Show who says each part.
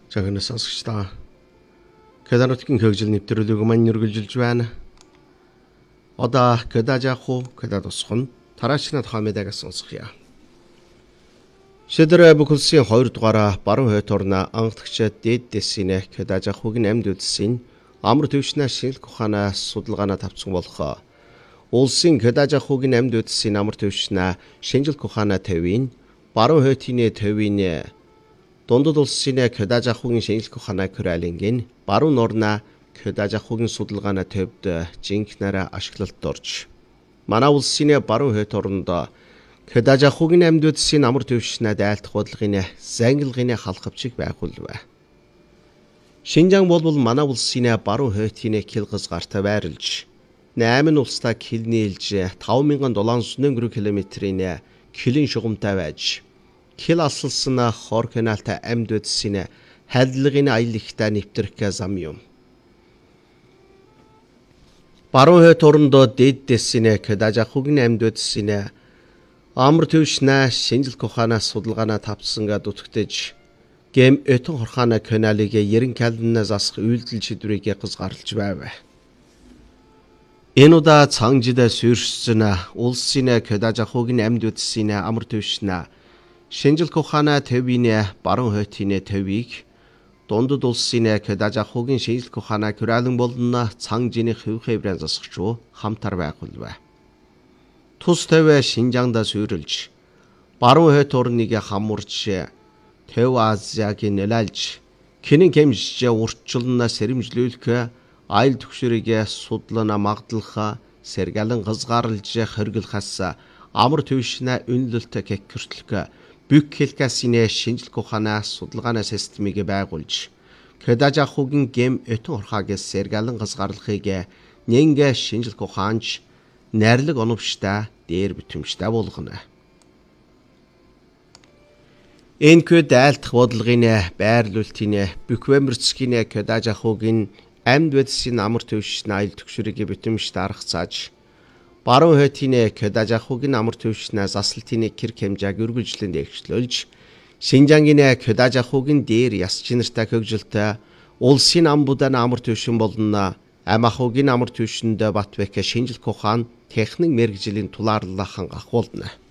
Speaker 1: Жагнаас сонсогчдаа Кеданутгийн хөгжил нэвтрүүлэг маань үргэлжилж байна. Одоо Кедажаху Кедадусхон тараачнад хамидагаас сонсгоё. Шэдэр бүхэлсийн 2 дугаараа баруун хойд орно анхдагчид дээд дэсинэ Кедажахугийн амьд үдсийн амар төвшнээ шинжлэх ухаанаа судалгаанаа тавцсан болох улсын Кедажахугийн амьд үдсийн амар төвшнээ шинжлэх ухаанаа тавийн баруун хойдын тавийн Дундад улсын Кедажахугийн шинжлэх ухаанаа Коралингийн баруун орно Кедажахугийн судалгаанаа төвд жинхнээр ашиглалт орж манай улсын баруун хойд оронд Кедажахугийн амьд үдсийн амар төвшнээ дайлтах бодлогын зангилгын халахвчиг байгуулв. Шинжаан бол манай улсын баруун хойдын килгаз гартай байрлж 8 улстай кил нийлж 5794 км-ийн килэн шугамтай байж кил асалсан хор каналтай амьд үдсийн хайрлагын аялагтай нэвтрэх зам юм. Баруун хойд орондоо дээд дэсийн Кедажахугийн амьд үдсийн амар төвшнээ шинжлэх ухаанаа судалгаанаа тавцсангаа дутагдж гэм өтөн хорхаана каналыг 90 км засах үйлдэл шийдвэрийг хязгаарлаж байв. Энэ удаа цангжид суурьшсан улсын Кедажахугийн амьд үдсийн амар төвшнээ шинжлэх ухаанаа төвийн баруун хойдын төвийг дундад улсын Кедажахугийн шинжлэх ухаанаа Коралин болон цангжины хэв хэврэн засагч хамтар байгуулв. Тус төв Шинжаанда суурилж баруун хойд орныг хамуурч Төв Азияг нэлэлж кинэн хэмжиж урьдчилан сэрэмжлүүлэх айл төгшөрийг судлана магадлах сэргэлэн хязгаарлаж хоригдлахаас амар төвшнээ үнэлэлт кекэртлэг бүк хэлкасийн шинжлэх ухаанаа судалгааны системийг байгуулж Кедажахугийн гэм өтөн орхааг сэргэлэн хязгаарлахыг нэнгэ шинжлэх ухаанч найрлаг оновчтой дээр бүтэмжтэй болгоно. Энэхүү дайлтах бодлогын байрлуулалтын Бюквемберцгийн Кедажахугийн амьд үдсийн амар төвшин айл төгшөрийг бүтэмж дарах цааж баруун хойдын Кедажахугийн амар төвшин заслалтын кирк хэмжээг үргэлжлэн дэвшлүүлж Шинжаангийн Кедажахугийн дээр яс чинартай хөгжилтэй улсын амбудан амар төвшин болон Амахугийн амар төвшөнд Батбек шинжлэх ухаан техник мэргэжлийн тулаарлах хангах болно.